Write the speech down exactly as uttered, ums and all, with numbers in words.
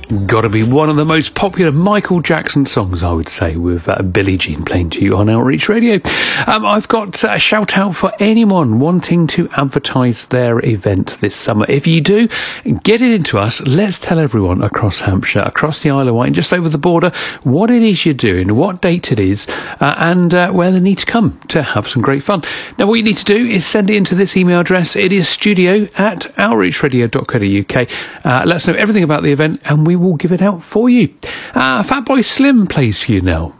Got to be one of the most popular Michael Jackson songs, I would say, with uh, Billie Jean playing to you on Outreach Radio. Um, I've got a shout out for anyone wanting to advertise their event this summer. If you do, get it into us. Let's tell everyone across Hampshire, across the Isle of Wight, and just over the border, what it is you're doing, what date it is, uh, and uh, where they need to come to have some great fun. Now, what you need to do is send it into this email address. It is studio at outreachradio dot co dot uk. Uh, let us know everything about the event, and we will give it out for you. Uh, Fatboy Slim plays for you now.